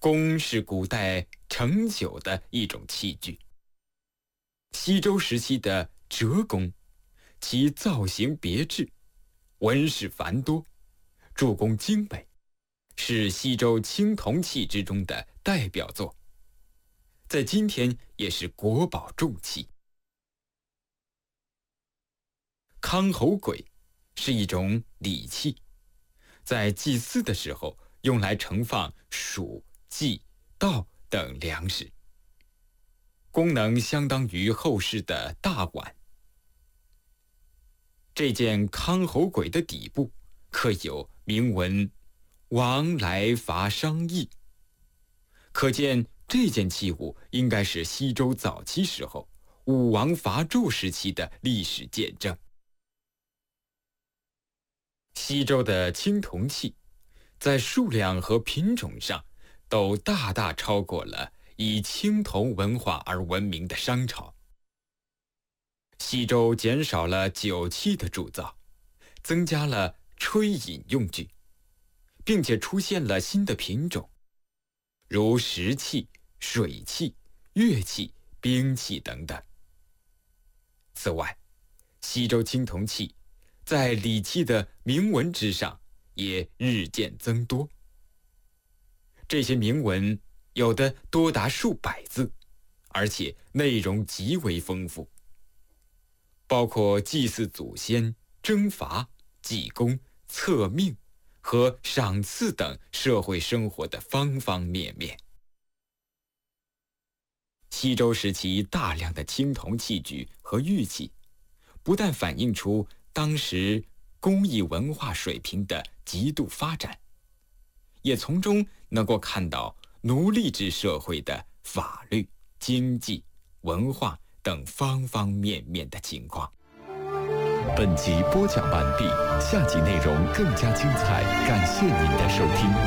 弓是古代盛酒的一种器具。西周时期的折弓，其造型别致，纹饰繁多，铸工精美，是西周青铜器之中的代表作，在今天也是国宝重器。康侯簋是一种礼器，在祭祀的时候用来盛放黍、稷、稻等粮食，功能相当于后世的大碗。这件康侯簋的底部刻有铭文“王来伐商议”，可见这件器物应该是西周早期时候武王伐纣时期的历史见证。西周的青铜器在数量和品种上都大大超过了以青铜文化而闻名的商朝。西周减少了酒器的铸造，增加了吹饮用具，并且出现了新的品种，如石器、水器、乐器、兵器等等。此外，西周青铜器在礼器的铭文之上也日渐增多。这些铭文有的多达数百字，而且内容极为丰富，包括祭祀祖先、征伐、济公、测命和赏赐等社会生活的方方面面。西周时期大量的青铜器具和玉器，不但反映出当时工艺文化水平的极度发展，也从中能够看到奴隶制社会的法律、经济、文化等方方面面的情况。 本集播讲完毕，下集内容更加精彩，感谢您的收听。